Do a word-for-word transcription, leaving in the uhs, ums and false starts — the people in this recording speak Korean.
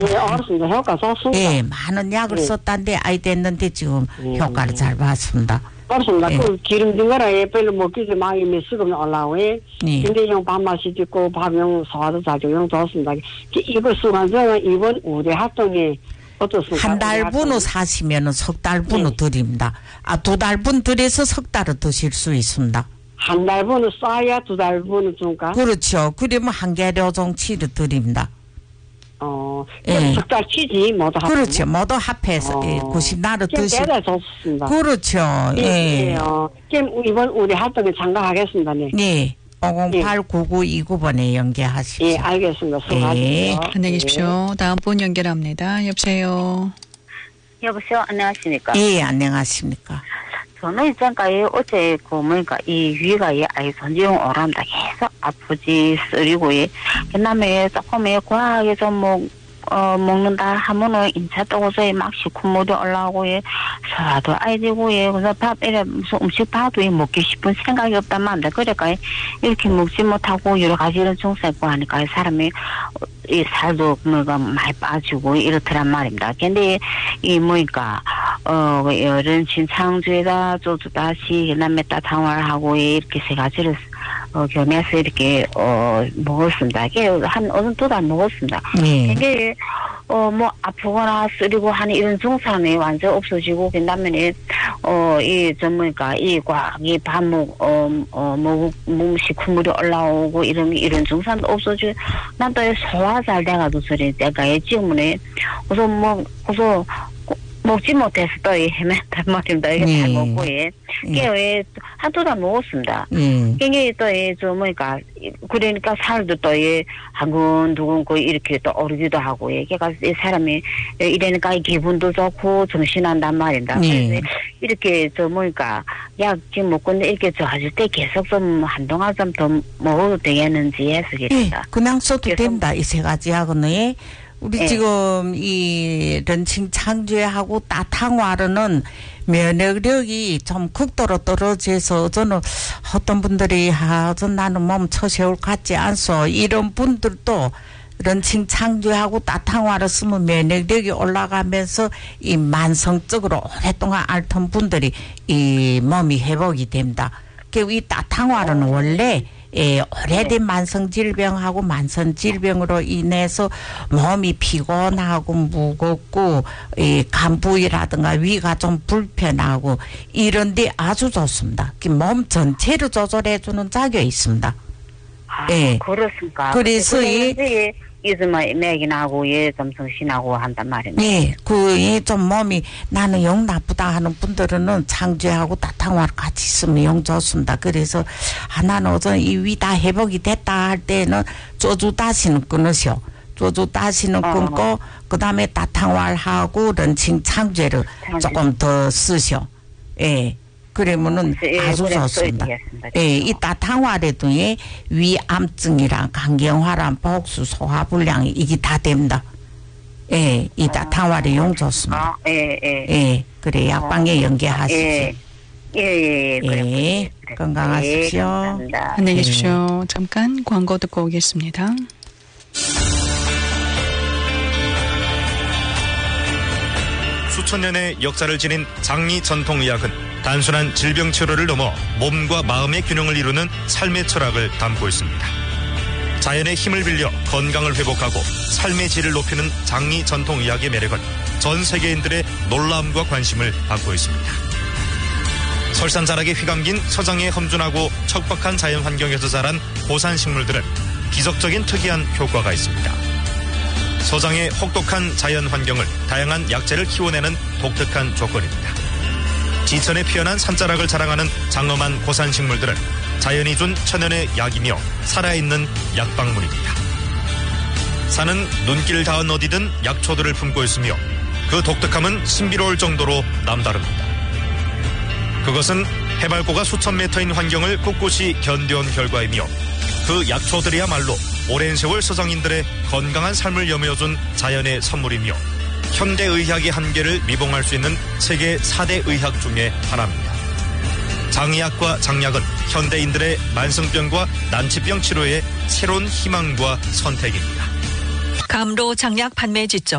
예, 알았습니다. 효과 좋습니다. 예, 많은 약을 예. 썼다는데 아이 됐는데 지금 예, 효과를 예. 잘 봤습니다. 그렇습니다. 예. 그 기름진 거라에 별로 먹기지 마이 미스금 올라오에 예. 근데 용 밥맛이 있고 밥용 소화도 작용 좋습니다. 이거 수관증은 이번 우대 활동에 어떻습니까? 한 달분을 사시면은 석 달분을 네. 드립니다. 아, 두 달분 드려서 석 달을 드실 수 있습니다. 한 달분은 싸야 두 달분은 줄까? 그렇죠. 그러면 한 개료 정치를 드립니다. 어, 예. 석달 치지 모두 합 그렇죠. 모두 합해서 어. 예, 구십 날을 드시. 대단 좋습니다. 그렇죠. 예. 예. 예. 어, 그럼 이번 우리 활동에 참가하겠습니다. 네. 네. 오공팔 구구이구 번에 연계하십시오. 예, 알겠습니다. 수고하십시오. 예. 안녕히 계십시오. 다음 분 연결합니다. 여보세요. 여보세요. 안녕하십니까? 예, 안녕하십니까. 저는 있잖아요. 어제 그 뭐니까 이 위가 이 아이 손지용 오란다 계속 아프지 쓰리고 예. 그다음에 조금에 과하게 좀뭐 어, 먹는다 하면은 인차 떠고서 막 시큰물이 올라오고 예. 소화도 아이디고 예. 그래서 밥 이래 무슨 음식 봐도 예, 먹기 싶은 생각이 없단 말인데 그러니까 이렇게 먹지 못하고 여러 가지 이런 증상 있고 하니까 사람이 이 살도 뭐가 많이 빠지고 이렇더란 말입니다. 근데 이 뭐니까 어 이런 진창죄다 조주다시 그다음에 따탕화하고 이렇게 세 가지를 어 겸해서 이렇게 어 먹었습니다. 이게 한 어느 두 달 먹었습니다. 네. 이게 어 뭐 아프거나 쓰리고 하는 이런 증상이 완전 없어지고 그다음에 어이 전문가 이과이 밥먹 어어뭐 몸시콧물이 올라오고 이런 이런 증상도 없어지고 난 또 소화 잘 돼가지고 소리 내가 지금은 우선 뭐 우선 먹지 못해서 또 헤맸단 말입니다. 이게 네. 잘 먹고 예. 이게 왜 한두 달 먹었습니다. 예. 이게 또좀 뭐니까 그러니까 살도 또 예 한근 두근고 이렇게 또 오르기도 하고 예. 걔가 이 사람이 이러니까 기분도 좋고 정신한단 말입니다. 네. 그래서 이렇게 저 뭐니까 약 지금 먹고 있는데 이렇게 좋아질 때 계속 좀 한동안 좀 더 먹어도 되겠는지 해서 예, 그랬다. 그냥 써도 그래서- 된다. 이 세 가지 하고는 예. 우리 예. 지금 이 런칭 창조하고 따탕화르는 면역력이 좀 극도로 떨어져서 저는 어떤 분들이 아, 저 나는 몸 처세울 같지 않소 이런 분들도 런칭 창조하고 따탕화를 쓰면 면역력이 올라가면서 이 만성적으로 오랫동안 앓던 분들이 이 몸이 회복이 됩니다. 그 이 따탕화는 원래 예, 오래된 만성 질병하고 만성 질병으로 인해서 몸이 피곤하고 무겁고 이 간부위라든가 위가 좀 불편하고 이런데 아주 좋습니다. 몸 전체를 조절해주는 작용이 있습니다. 아, 예. 그렇습니까? 그래서 이- 이 요즘 맥이 나고 예좀 정신하고 한단 말입니다. 네, 그, 예, 좀 몸이 나는 영 나쁘다 하는 분들은 창조하고 따탕화를 같이 쓰면 영 좋습니다. 그래서 하나는 우선 이 위 다 회복이 됐다 할 때는 쪼주 다시는 끊으셔. 쪼주 다시는 어. 끊고 그 다음에 따탕화를 하고 런칭 창조를 창조. 조금 더 쓰셔. 예. 그러면은 예, 아주 그래, 좋습니다. 써야겠습니다. 예, 이 따탕화래도 예, 위암증이랑 간경화랑 복수 소화불량 이게 다 됩니다. 예, 이 따탕화래 용 좋습니다. 아, 예, 예. 예, 그래 약방에 어, 연계하십시오. 예, 예, 예. 그래, 예, 그래, 그래. 건강하십시오. 예, 감사합니다. 안녕히 계십시오. 잠깐 광고 듣고 오겠습니다. 수천 년의 역사를 지닌 장미 전통의학은 단순한 질병 치료를 넘어 몸과 마음의 균형을 이루는 삶의 철학을 담고 있습니다. 자연의 힘을 빌려 건강을 회복하고 삶의 질을 높이는 장미 전통의학의 매력은 전 세계인들의 놀라움과 관심을 받고 있습니다. 설산자락에 휘감긴 서장의 험준하고 척박한 자연 환경에서 자란 고산 식물들은 기적적인 특이한 효과가 있습니다. 서장의 혹독한 자연 환경을 다양한 약재를 키워내는 독특한 조건입니다. 지천에 피어난 산자락을 자랑하는 장엄한 고산식물들은 자연이 준 천연의 약이며 살아있는 약방문입니다. 산은 눈길 닿은 어디든 약초들을 품고 있으며 그 독특함은 신비로울 정도로 남다릅니다. 그것은 해발고가 수천 미터인 환경을 꿋꿋이 견뎌온 결과이며 그 약초들이야말로 오랜 세월 서장인들의 건강한 삶을 여며준 자연의 선물이며 현대의학의 한계를 미봉할 수 있는 세계 사 대 의학 중에 하나입니다. 장의학과 장약은 현대인들의 만성병과 난치병 치료의 새로운 희망과 선택입니다. 감로 장약 판매 지점